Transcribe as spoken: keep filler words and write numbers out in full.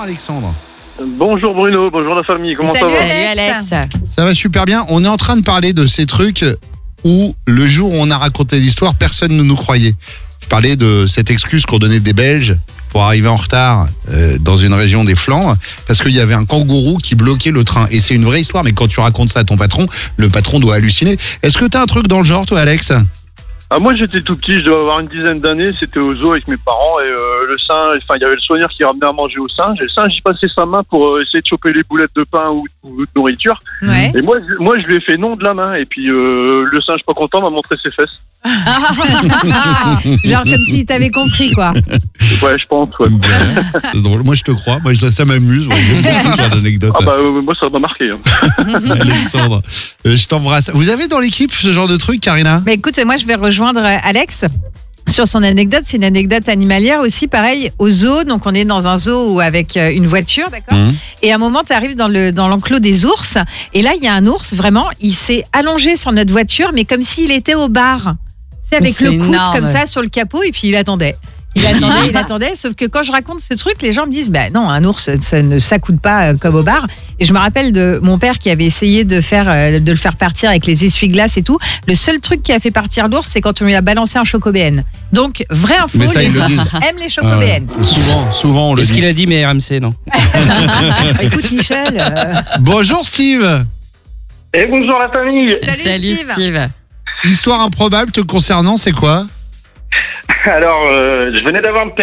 Alexandre. Bonjour Bruno, bonjour la famille, comment Salut ça va? Alex. Salut Alex. Ça va super bien. On est en train de parler de ces trucs où le jour où on a raconté l'histoire, personne ne nous croyait. Je parlais de cette excuse qu'on donnait des Belges pour arriver en retard euh, dans une région des Flandres parce qu'il y avait un kangourou qui bloquait le train. Et c'est une vraie histoire, mais quand tu racontes ça à ton patron, le patron doit halluciner. Est-ce que tu as un truc dans le genre, toi, Alex ? Ah, moi j'étais tout petit, je devais avoir une dizaine d'années, c'était au zoo avec mes parents et euh, le singe, enfin il y avait le soigneur qui ramenait à manger au singe et le singe il passait sa main pour euh, essayer de choper les boulettes de pain ou, ou de nourriture. Ouais. Et moi, je- moi je lui ai fait non de la main et puis euh, le singe pas content m'a montré ses fesses. Genre comme s'il t'avait compris, quoi. Ouais, je pense, ouais. C'est drôle. Moi, je te crois. Moi, je- ça m'amuse. Ouais, j'aime beaucoup ce genre d'anecdote. Ah bah euh, moi ça m'a marqué. Hein. Alexandre, euh, je t'embrasse. Vous avez dans l'équipe ce genre de truc, Karina ? Bah écoute, moi je vais rejoindre Alex sur son anecdote. C'est une anecdote animalière aussi, pareil, au zoo. Donc on est dans un zoo ou avec euh, une voiture, d'accord. Mmh. Et à un moment, tu arrives dans le dans l'enclos des ours. Et là, il y a un ours, vraiment, il s'est allongé sur notre voiture, mais comme s'il était au bar. C'est avec C'est le coude énorme. comme ça sur le capot, et puis il attendait. Il attendait, il attendait. Sauf que quand je raconte ce truc, les gens me disent, bah non, un ours, ça ne s'accoude pas euh, comme au bar. Et je me rappelle de mon père qui avait essayé de faire, euh, de le faire partir avec les essuie-glaces et tout. Le seul truc qui a fait partir l'ours, c'est quand on lui a balancé un chocobéenne. Donc, vraie info, Mais ça, les ils le ours disent. aiment les chocobéennes. Souvent, souvent, on le Est-ce dit. qu'il a dit mais R M C, non? Écoute, Michel. euh, Bonjour, Steve. Et bonjour la famille. Salut, Steve. Steve. Histoire improbable te concernant, c'est quoi ? Alors euh, je venais d'avoir le permis